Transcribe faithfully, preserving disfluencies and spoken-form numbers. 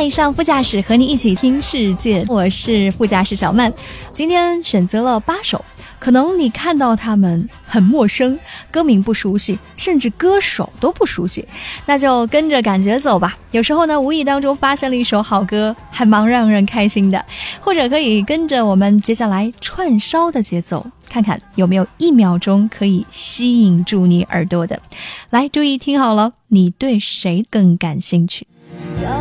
爱上副驾驶，和你一起听世界，我是副驾驶小曼。今天选择了八首，可能你看到他们很陌生，歌名不熟悉，甚至歌手都不熟悉，那就跟着感觉走吧。有时候呢，无意当中发现了一首好歌，还蛮让人开心的。或者可以跟着我们接下来串烧的节奏，看看有没有一秒钟可以吸引住你耳朵的。来，注意听好了，你对谁更感兴趣？